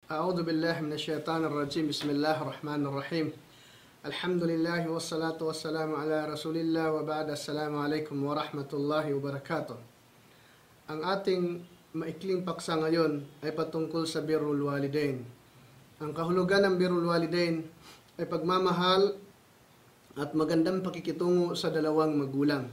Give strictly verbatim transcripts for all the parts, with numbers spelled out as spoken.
أعوذ بالله من الشيطان الرجيم بسم الله الرحمن الرحيم الحمد لله والصلاة والسلام على رسول الله وبعد السلام عليكم ورحمة الله وبركاته. Ang ating maikling paksa ngayon ay patungkol sa birrul walidain. Ang kahulugan ng birrul walidain ay pagmamahal at magandang pakikitungo sa dalawang magulang.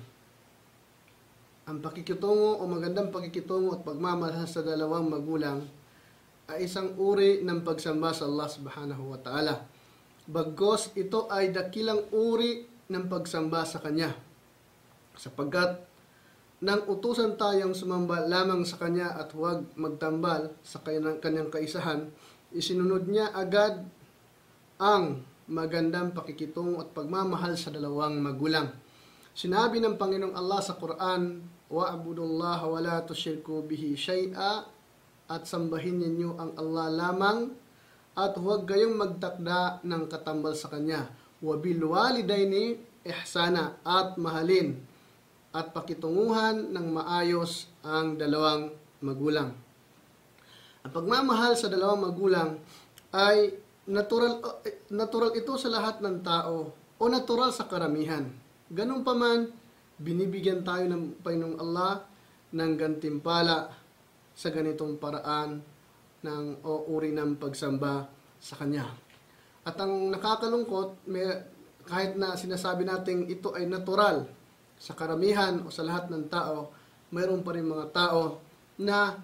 Ang pakikitungo o magandang pakikitungo at pagmamahal sa dalawang magulang ay isang uri ng pagsamba sa Allah subhanahu wa ta'ala. Bagkus ito ay dakilang uri ng pagsamba sa Kanya. Sapagkat nang utusan tayong sumamba lamang sa Kanya at huwag magtambal sa Kanyang kaisahan, isinunod niya agad ang magandang pakikitungo at pagmamahal sa dalawang magulang. Sinabi ng Panginoong Allah sa Quran, "Wa'budullaha wa la tusyriku bihi syai'a," at sambahin ninyo ang Allah lamang at huwag kayong magtakda ng katambal sa Kanya. Wabil walidaini ihsana, at mahalin at pakitunguhan ng maayos ang dalawang magulang. Ang pagmamahal sa dalawang magulang ay natural natural ito sa lahat ng tao o natural sa karamihan. Ganun pa man, binibigyan tayo ng Panginoong Allah ng gantimpala sa ganitong paraan ng o uri ng pagsamba sa Kanya. At ang nakakalungkot, may, kahit na sinasabi natin ito ay natural sa karamihan o sa lahat ng tao, mayroon pa rin mga tao na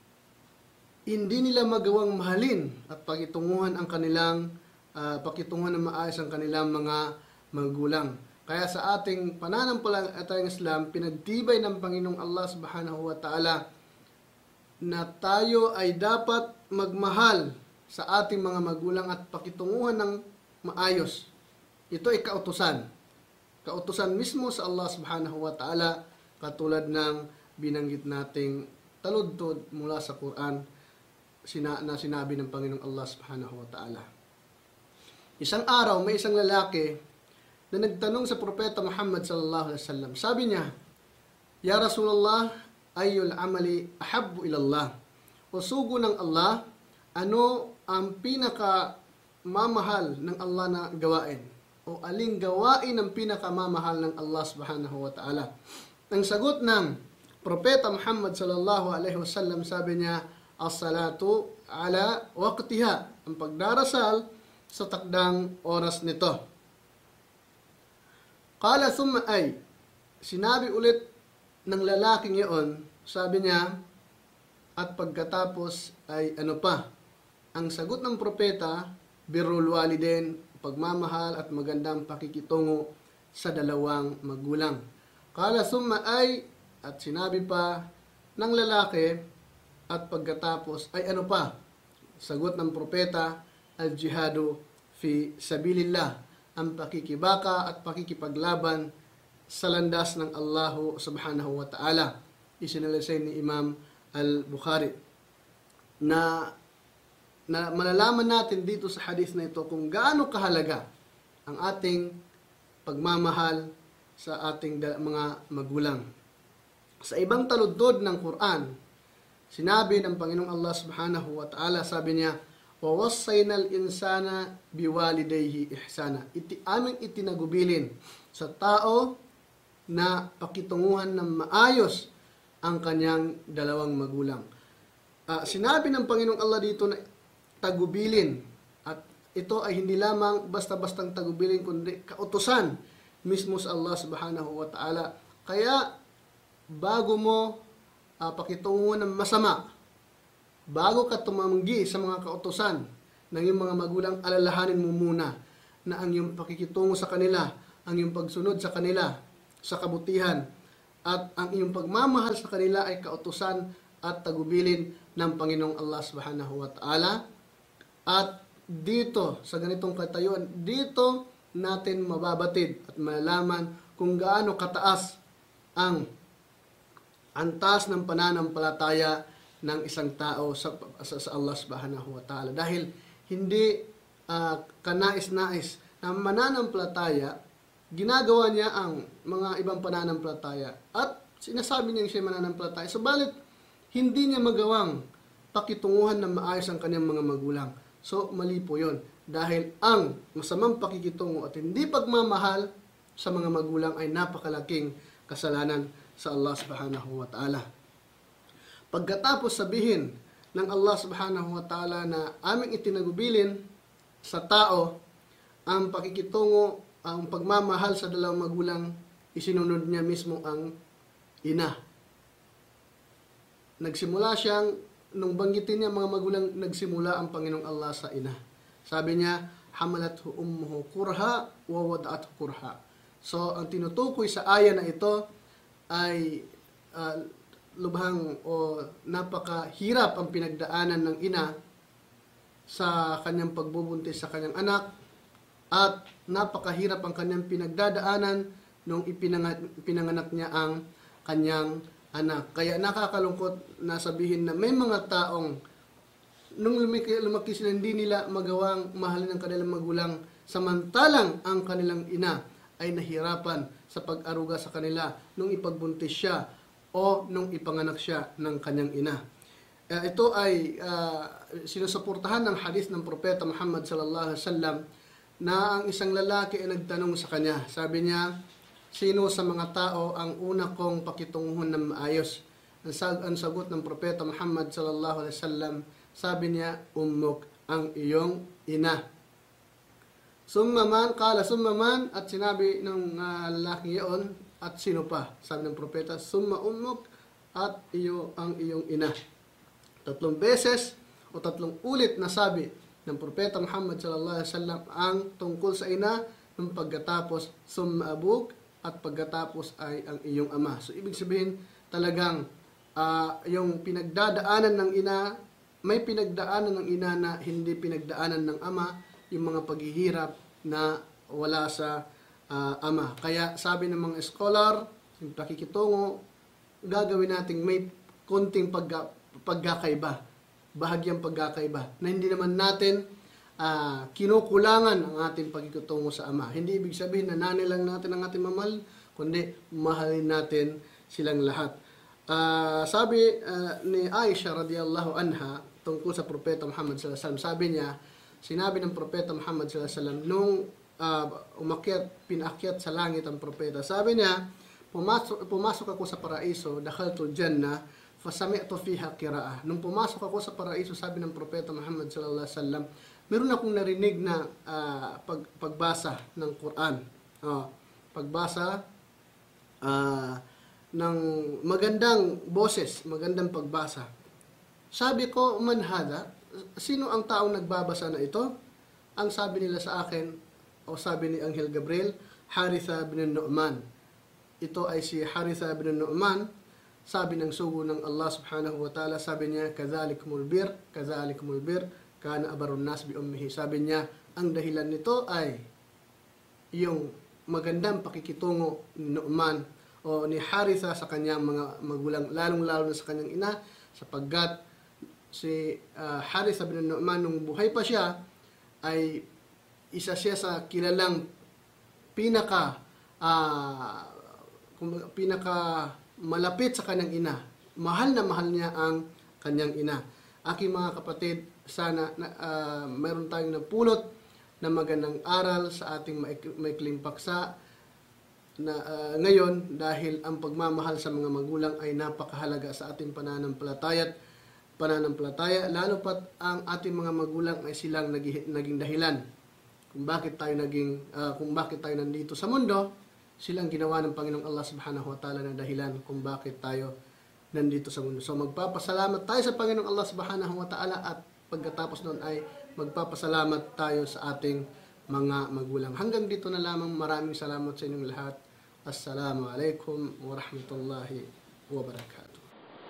hindi nila magawang mahalin at pakitunguhan ang kanilang uh, pakitunguhan ng maayos ang kanilang mga magulang. Kaya sa ating pananampalatayang Islam, pinagtibay ng Panginoong Allah subhanahu wa ta'ala na tayo ay dapat magmahal sa ating mga magulang at pakitunguhan ng maayos. Ito ay kautusan. Kautusan mismo sa Allah subhanahu wa ta'ala, katulad ng binanggit nating taludtod mula sa Quran sina, na sinabi ng Panginoong Allah subhanahu wa ta'ala. Isang araw, may isang lalaki na nagtanong sa Propeta Muhammad sallallahu alaihi wasallam. Sabi niya, "Ya Rasulullah, ayyul amali ahabbu ilallah?" O sugo ng Allah, ano ang pinaka mamahal ng Allah na gawain? O aling gawain ang pinaka mamahal ng Allah subhanahu wa ta'ala? Ang sagot ng Propeta Muhammad sallallahu alaihi wasallam, sabi niya, "As-salatu ala waqtiha," ang pagdarasal sa takdang oras nito. Qala thumma ay, sinabi ulit ng lalaking iyon, sabi niya, at pagkatapos ay ano pa? Ang sagot ng propeta, birrul walidain, pagmamahal at magandang pakikitungo sa dalawang magulang. Qala summa ay, at sinabi pa ng lalaki, at pagkatapos ay ano pa? Sagot ng propeta, al-jihadu fi sabilillah, ang pakikibaka at pakikipaglaban sa landas ng Allah subhanahu wa ta'ala. Isinalaysay ni Imam al-Bukhari. Na, na malalaman natin dito sa hadith na ito kung gaano kahalaga ang ating pagmamahal sa ating mga magulang. Sa ibang taludtod ng Quran, sinabi ng Panginoong Allah subhanahu wa ta'ala, sabi niya, "Wawassayna al-insana biwalidayhi ihsana." Iti aming itinagubilin sa tao na pakitunguhan ng maayos ang kanyang dalawang magulang. Uh, sinabi ng Panginoong Allah dito na tagubilin, at ito ay hindi lamang basta-bastang tagubilin, kundi kautusan mismo sa Allah subhanahu wa ta'ala. Kaya bago mo uh, pakitunguhan ng masama, bago ka tumanggi sa mga kautusan ng iyong mga magulang, alalahanin mo muna na ang iyong pakikitungo sa kanila, ang iyong pagsunod sa kanila sa kabutihan, at ang iyong pagmamahal sa kanila ay kautusan at tagubilin ng Panginoong Allah subhanahu wa ta'ala. At dito, sa ganitong katayuan, dito natin mababatid at malalaman kung gaano kataas ang antas ng pananampalataya ng isang tao sa, sa, sa Allah subhanahu wa ta'ala. Dahil hindi uh, kanais-nais na mananampalataya, ginagawa niya ang mga ibang pananampalataya at sinasabi niya siya mananampalataya. Subalit, hindi niya magawang pakitunguhan ng maayos ang kanyang mga magulang. So, mali po yun. Dahil ang masamang pakikitungo at hindi pagmamahal sa mga magulang ay napakalaking kasalanan sa Allah subhanahu wa ta'ala. Pagkatapos sabihin ng Allah subhanahu wa ta'ala na aming itinagubilin sa tao ang pakikitungo, ang pagmamahal sa dalawang magulang, isinunod niya mismo ang ina. Nagsimula siyang, nung banggitin niya mga magulang, nagsimula ang Panginoong Allah sa ina. Sabi niya, hamalathu ummuhu kurha wa wada'athu kurha. So, ang tinutukoy sa aya na ito ay uh, lubhang o napakahirap ang pinagdaanan ng ina sa kanyang pagbubuntis sa kanyang anak at napakahirap ang kanyang pinagdadaanan nung ipinanganak, ipinanganak niya ang kanyang anak. Kaya nakakalungkot na sabihin na may mga taong nung lumaki, lumaki sila, hindi nila magawang mahalin ang kanilang magulang, samantalang ang kanilang ina ay nahirapan sa pag-aruga sa kanila nung ipagbuntis siya o nung ipanganak siya ng kanyang ina. Uh, ito ay uh, sinusuportahan ng hadith ng Propeta Muhammad sallallahu alaihi wasallam na ang isang lalaki ay nagtanong sa kanya. Sabi niya, sino sa mga tao ang una kong pakitunguhan ng maayos? Ang, sag ang sagot ng Propeta Muhammad sallallahu alaihi wasallam, sabi niya, ummuk, ang iyong ina. Summaman, kala summaman, at sinabi ng uh, lalaki iyon, at sino pa? Sabi ng propeta, summa ummuk, at iyo ang iyong ina. Tatlong beses o tatlong ulit na sabi ng propeta Muhammad sallallahu alaihi wasallam ang tungkol sa ina, ng pagkatapos summa abuk, at pagkatapos ay ang iyong ama. So ibig sabihin talagang uh, yung pinagdadaanan ng ina, may pinagdaanan ng ina na hindi pinagdaanan ng ama, yung mga paghihirap na wala sa uh, ama. Kaya sabi ng mga scholar, yung pakikitungo, gagawin nating may konting pagka, pagkakaiba, bahagyang pagkakaiba, na hindi naman natin uh, kinukulangan ang ating pakikitungo sa ama. Hindi ibig sabihin na nanay lang natin ang ating mamahal, kundi mahalin natin silang lahat. Uh, sabi uh, ni Aisha radiyallahu anha tungkol sa Propeta Muhammad sallallahu alaihi wasallam, sabi niya, sinabi ng Propeta Muhammad sallallahu alaihi wasallam nung uh, umakyat, pinakyat sa langit ang propeta, sabi niya, pumasok, pumasok ako sa paraiso, dakhaltul jannah, fasami'tu fiha qira'ah. Nung pumasok ako sa paraiso, sabi ng Propeta Muhammad sallallahu alaihi wasallam, meron akong narinig na uh, pag, pagbasa ng Quran. Uh, pagbasa uh, ng magandang boses, magandang pagbasa. Sabi ko, man hada, sino ang taong nagbabasa na ito? Ang sabi nila sa akin, o sabi ni Anghel Gabriel, Haritha bin Nu'man. Ito ay si Haritha bin Nu'man. Sabi ng sugo ng Allah subhanahu wa ta'ala, sabi niya, kadhalikumul bir, kadhalikumul bir, kana abarun nas bi ummihi. Sabi niya, ang dahilan nito ay yung magandang pakikitungo ni Nu'man o ni Haritha sa kanyang mga magulang, lalong-lalo na sa kanyang ina, sapagkat si uh, Haritha bin Nu'man nung buhay pa siya ay isa siya sa kilalang pinaka uh, pinaka malapit sa kanyang ina. Mahal na mahal niya ang kanyang ina. Aking mga kapatid, sana uh, mayroon tayong napulot na magandang aral sa ating maikling paksa na uh, ngayon, dahil ang pagmamahal sa mga magulang ay napakahalaga sa ating pananampalataya pananampalataya, lalo pat ang ating mga magulang ay silang naging dahilan kung bakit tayo naging uh, kung bakit tayo nandito sa mundo. Silang ginawa ng Panginoong Allah subhanahu wa ta'ala na dahilan kung bakit tayo nandito sa mundo. So magpapasalamat tayo sa Panginoong Allah subhanahu wa ta'ala, at pagkatapos noon ay magpapasalamat tayo sa ating mga magulang. Hanggang dito na lamang. Maraming salamat sa inyong lahat. Assalamu alaikum wa rahmatullahi wa barakatuh.